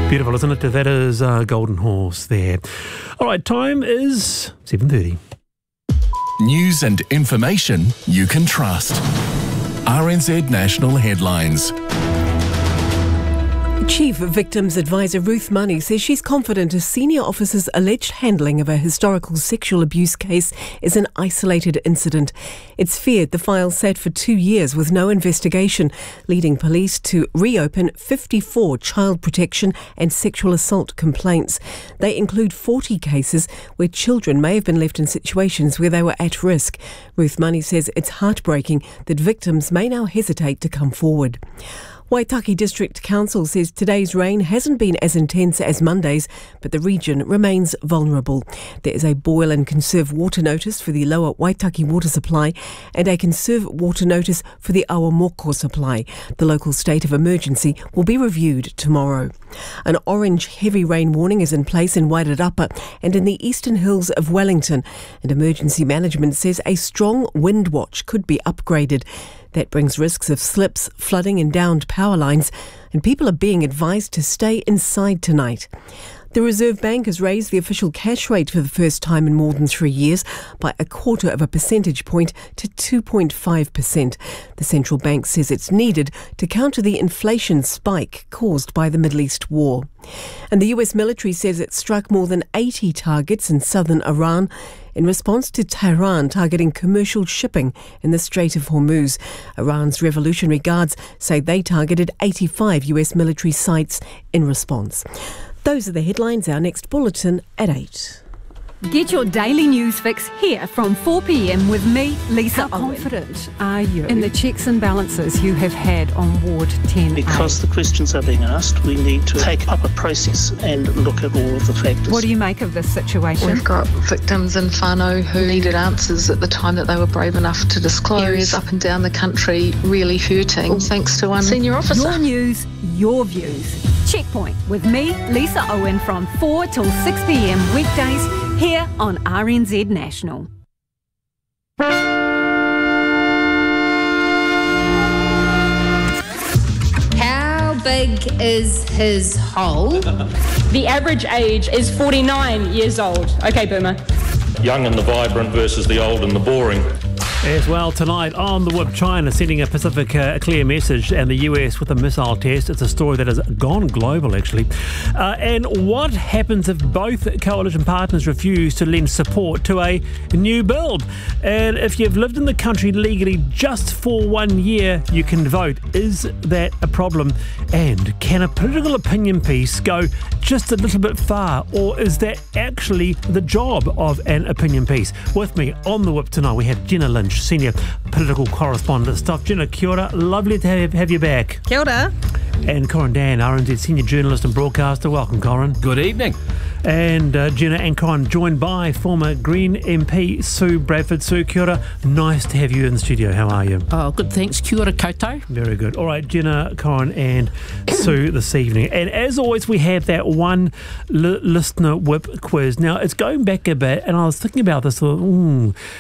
Beautiful, isn't it? That is Golden Horse there. All right, time is 7:30. News and information you can trust. RNZ National Headlines. Chief Victims Advisor Ruth Money says she's confident a senior officer's alleged handling of a historical sexual abuse case is an isolated incident. It's feared the file sat for 2 years with no investigation, leading police to reopen 54 child protection and sexual assault complaints. They include 40 cases where children may have been left in situations where they were at risk. Ruth Money says it's heartbreaking that victims may now hesitate to come forward. Waitaki District Council says today's rain hasn't been as intense as Monday's, but the region remains vulnerable. There is a boil and conserve water notice for the lower Waitaki water supply and a conserve water notice for the Awamoko supply. The local state of emergency will be reviewed tomorrow. An orange heavy rain warning is in place in Wairarapa and in the eastern hills of Wellington, and emergency management says a strong wind watch could be upgraded. That brings risks of slips, flooding and downed power lines, and people are being advised to stay inside tonight. The Reserve Bank has raised the official cash rate for the first time in more than 3 years by 1/4 of a percentage point to 2.5%. The central bank says it's needed to counter the inflation spike caused by the Middle East war. And the US military says it struck more than 80 targets in southern Iran in response to Tehran targeting commercial shipping in the Strait of Hormuz. Iran's Revolutionary Guards say they targeted 85 US military sites in response. Those are the headlines. Our next bulletin at 8. Get your daily news fix here from 4 p.m. with me, Lisa Owen. How confident are you in the checks and balances you have had on Ward 10A? Because the questions are being asked, we need to take up a process and look at all of the factors. What do you make of this situation? We've got victims in whānau who needed answers at the time that they were brave enough to disclose. Areas up and down the country really hurting, all thanks to one senior officer. Your news, your views. Checkpoint with me, Lisa Owen, from 4 till 6 p.m. weekdays here on RNZ National. How big is his hole? The average age is 49 years old. Okay, Boomer. Young and the vibrant versus the old and the boring. As well, tonight on The Whip, China sending a Pacific clear message, and the US with a missile test. It's a story that has gone global, actually. And what happens if both coalition partners refuse to lend support to a new build? And if you've lived in the country legally just for 1 year, you can vote. Is that a problem? And can a political opinion piece go just a little bit far? Or is that actually the job of an opinion piece? With me on The Whip tonight, we have Jenna Lynch, Senior Political Correspondent. Stop, Jenna, kia ora. Lovely to have you back. Kia ora. And Corin Dan, RNZ Senior Journalist and Broadcaster. Welcome, Corin. Good evening. And Jenna and Corin joined by former Green MP Sue Bradford. Sue, kia ora. Nice to have you in the studio. How are you? Oh, good, thanks. Kia ora koutou. Very good. All right, Jenna, Corin and Sue this evening. And as always, we have that one listener whip quiz. Now, it's going back a bit, and I was thinking about this.